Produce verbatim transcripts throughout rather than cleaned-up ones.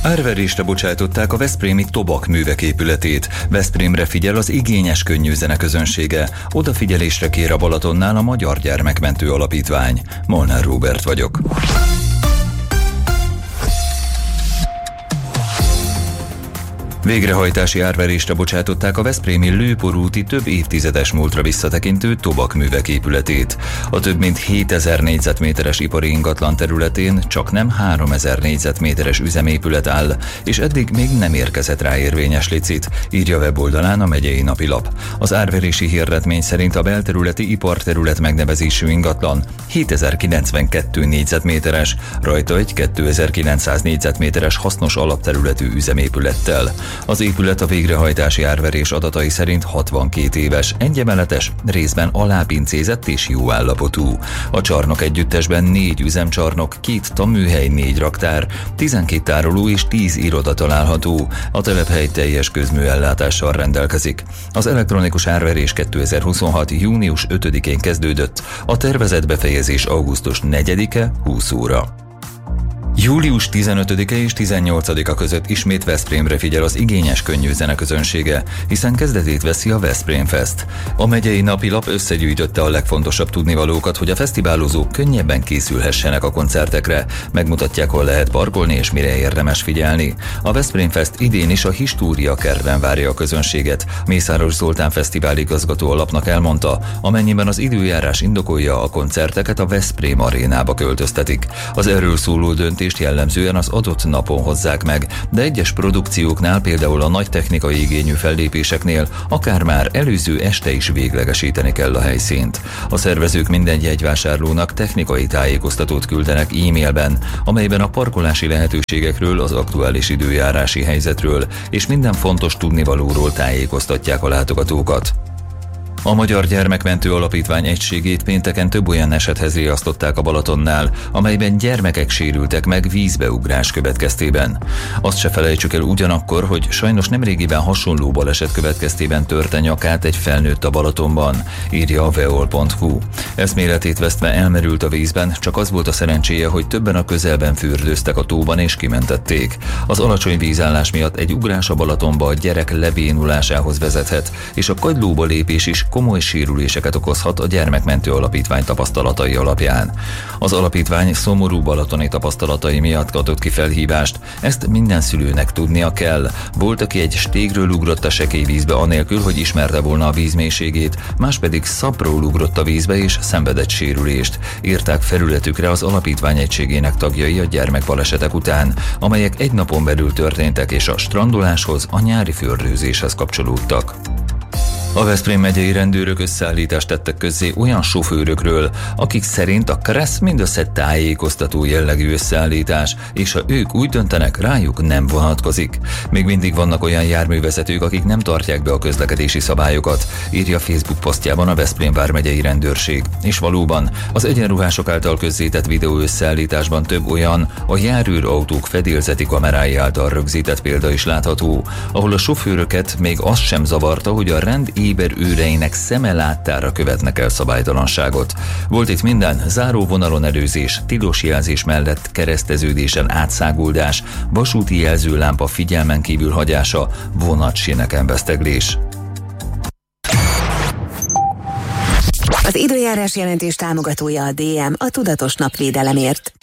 Árverésre bocsájtották a veszprémi Tobak művek épületét. Veszprémre figyel az igényes könnyű zene közönsége. Odafigyelésre kér a Balatonnál a Magyar Gyermekmentő Alapítvány. Molnár Róbert vagyok. Végrehajtási árverésre bocsátották a veszprémi Lőporúti több évtizedes múltra visszatekintő Tobak művek épületét. A több mint hétezer négyzetméteres ipari ingatlan területén csak nem háromezer négyzetméteres üzemépület áll, és eddig még nem érkezett rá érvényes licit, írja weboldalán a megyei napilap. Az árverési hirdetmény szerint a belterületi iparterület megnevezésű ingatlan hétezer-kilencvenkettő négyzetméteres, rajta egy kétezer-kilencszáz négyzetméteres hasznos alapterületű üzemépülettel. Az épület a végrehajtási árverés adatai szerint hatvankét éves, egyemeletes, részben alápincézett és jó állapotú. A csarnok együttesben négy üzemcsarnok, két tanműhely, négy raktár, tizenkét tároló és tíz iroda található. A telephely teljes közműellátással rendelkezik. Az elektronikus árverés kétezer-huszonhat. június ötödikén kezdődött, a tervezett befejezés augusztus negyedike húsz óra. július tizenötödike és tizennyolcadika között ismét Veszprémre figyel az igényes könnyű zene közönsége, hiszen kezdetét veszi a Veszprém Fest. A megyei napilap összegyűjtötte a legfontosabb tudnivalókat, hogy a fesztiválozók könnyebben készülhessenek a koncertekre, megmutatják, hol lehet parkolni és mire érdemes figyelni. A Veszprém Fest idén is a História kertben várja a közönséget. Mészáros Zoltán fesztivál igazgató a lapnak elmondta, amennyiben az időjárás indokolja, a koncerteket a Veszprém arénába költöztetik. Az erről szóló döntés jellemzően az adott napon hozzák meg, de egyes produkcióknál, például a nagy technikai igényű fellépéseknél akár már előző este is véglegesíteni kell a helyszínt. A szervezők minden jegyvásárlónak technikai tájékoztatót küldenek e-mailben, amelyben a parkolási lehetőségekről, az aktuális időjárási helyzetről és minden fontos tudnivalóról tájékoztatják a látogatókat. A Magyar Gyermekmentő Alapítvány egységét pénteken több olyan esethez riasztották a Balatonnál, amelyben gyermekek sérültek meg vízbeugrás következtében. Azt se felejtsük el ugyanakkor, hogy sajnos nemrégiben hasonló baleset következtében törte nyakát egy felnőtt a Balatonban, írja a veol pont hu. Eszméletét vesztve elmerült a vízben, csak az volt a szerencséje, hogy többen a közelben fürdőztek a tóban és kimentették. Az alacsony vízállás miatt egy ugrás a Balatonba a gyerek lebénulásához vezethet, és a kagylóba lépés is komoly sérüléseket okozhat a Gyermekmentő Alapítvány tapasztalatai alapján. Az alapítvány szomorú balatoni tapasztalatai miatt adott ki felhívást, ezt minden szülőnek tudnia kell. Volt, aki egy stégről ugrott a sekély vízbe anélkül, hogy ismerte volna a víz mélységét, más pedig szapról ugrott a vízbe és szenvedett sérülést, írták felületükre az alapítvány egységének tagjai a gyermekbalesetek után, amelyek egy napon belül történtek és a strandoláshoz, a nyári fürdőzéshez kapcsolódtak. A Veszprém megyei rendőrök összeállítást tettek közzé olyan sofőrökről, akik szerint a KRESZ mindössze tájékoztató jellegű összeállítás, és ha ők úgy döntenek, rájuk nem vonatkozik. Még mindig vannak olyan járművezetők, akik nem tartják be a közlekedési szabályokat, írja Facebook posztjában a Veszprém vármegyei rendőrség. És valóban, az egyenruhások által közzétett videó összeállításban több olyan, a járőrautók fedélzeti kamerái által rögzített példa is látható, ahol a sofőröket még az sem zavarta, hogy a rend éber őreinek szeme láttára követnek el szabálytalanságot. Volt itt minden: záróvonalon előzés, tilos jelzés mellett kereszteződésen átszáguldás, vasúti jelzőlámpa figyelmen kívül hagyása, vonatsíneken veszteglés. Az időjárás jelentés támogatója a dé em, a tudatos napvédelemért.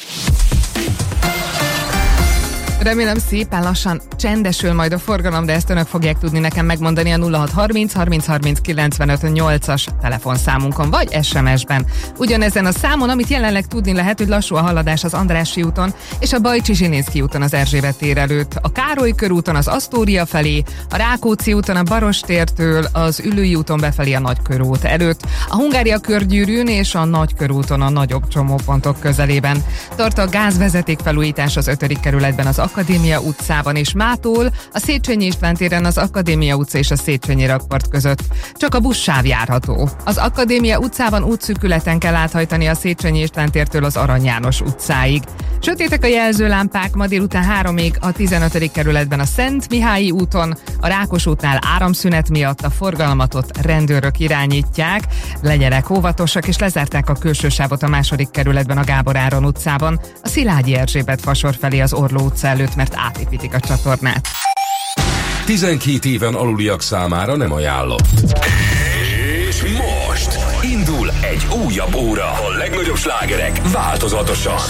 Remélem szépen lassan csendesül majd a forgalom, de ezt önök fogják tudni nekem megmondani a nulla hat harminc harminc harminc kilencvenöt nyolcas telefonszámunkon, vagy es em es-ben. Ugyanezen a számon, amit jelenleg tudni lehet, hogy lassú a haladás az Andrássy úton és a Bajcsy-Zsilinszky úton az Erzsébet tér előtt, a Károly körúton az Asztória felé, a Rákóczi úton a Barostértől, az Üllői úton befelé a Nagykörút előtt, a Hungária körgyűrűn és a Nagykörúton a nagyobb csomópontok közelében. Tart a gázvezeték felújítás az ötödik kerületben az Akadémia utcában és mától a Széchenyi István téren az Akadémia utca és a Széchenyi rakpart között. Csak a buszsáv járható. Az Akadémia utcában útszűkületen kell áthajtani a Széchenyi István tértől az Arany János utcáig. Sötétek a jelzőlámpák, ma délután háromig a tizenötödik kerületben a Szent Mihályi úton, a Rákos útnál áramszünet miatt a forgalmat ott rendőrök irányítják. Legyenek óvatosak, és lezárták a külső sávot a második kerületben a Gábor Áron utcában, a Szilágyi Erzsébet fasor felé az Orló utca előtt, mert átépítik a csatornát. tizenkét éven aluliak számára nem ajánlott. És most indul egy újabb óra. A legnagyobb slágerek változatosan.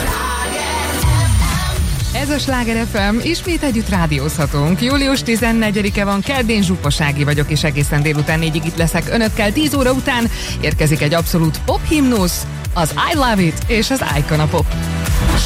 Ez a Sláger ef em, ismét együtt rádiózhatunk. július tizennegyedike van, kedd, Zsuppos Ági vagyok, és egészen délután négyig itt leszek önökkel. tíz óra után érkezik egy abszolút pop himnusz, az I Love It és az Icona Pop.